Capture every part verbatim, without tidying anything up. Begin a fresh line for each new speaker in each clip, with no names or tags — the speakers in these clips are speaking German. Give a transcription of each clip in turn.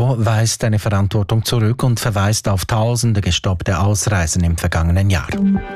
Klitschko weist eine Verantwortung zurück und verweist auf tausende gestoppte Ausreisen im vergangenen Jahr.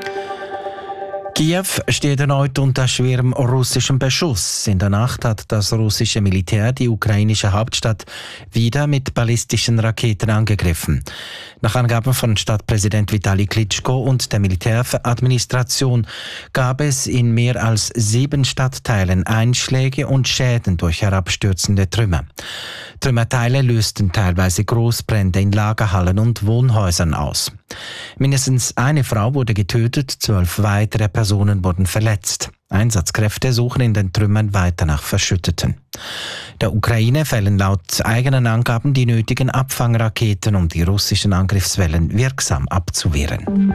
Kiew steht erneut unter schwerem russischem Beschuss. In der Nacht hat das russische Militär die ukrainische Hauptstadt wieder mit ballistischen Raketen angegriffen. Nach Angaben von Stadtpräsident Vitali Klitschko und der Militäradministration gab es in mehr als sieben Stadtteilen Einschläge und Schäden durch herabstürzende Trümmer. Trümmerteile lösten teilweise Großbrände in Lagerhallen und Wohnhäusern aus. Mindestens eine Frau wurde getötet, zwölf weitere Personen wurden verletzt. Einsatzkräfte suchen in den Trümmern weiter nach Verschütteten. Der Ukraine fehlen laut eigenen Angaben die nötigen Abfangraketen, um die russischen Angriffswellen wirksam abzuwehren.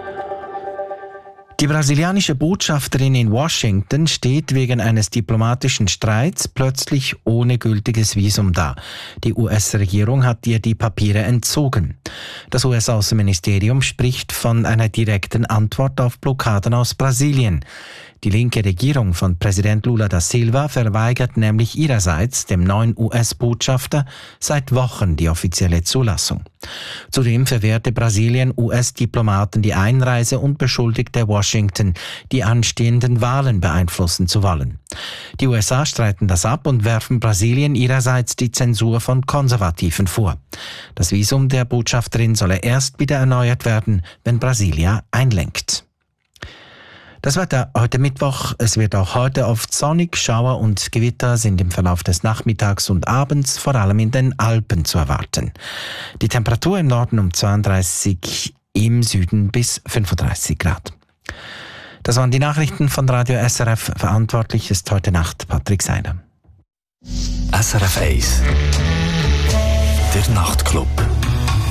Die brasilianische Botschafterin in Washington steht wegen eines diplomatischen Streits plötzlich ohne gültiges Visum da. Die U S-Regierung hat ihr die Papiere entzogen. Das U S-Außenministerium spricht von einer direkten Antwort auf Blockaden aus Brasilien. Die linke Regierung von Präsident Lula da Silva verweigert nämlich ihrerseits dem neuen U S-Botschafter seit Wochen die offizielle Zulassung. Zudem verwehrte Brasilien U S-Diplomaten die Einreise und beschuldigte Washington, die anstehenden Wahlen beeinflussen zu wollen. Die U S A streiten das ab und werfen Brasilien ihrerseits die Zensur von Konservativen vor. Das Visum der Botschafterin solle erst wieder erneuert werden, wenn Brasilia einlenkt. Das Wetter heute Mittwoch. Es wird auch heute oft sonnig. Schauer und Gewitter sind im Verlauf des Nachmittags und Abends vor allem in den Alpen zu erwarten. Die Temperatur im Norden um zweiunddreißig, im Süden bis fünfunddreißig Grad. Das waren die Nachrichten von Radio S R F. Verantwortlich ist heute Nacht Patrick Seiler.
S R F eins. Der Nachtclub.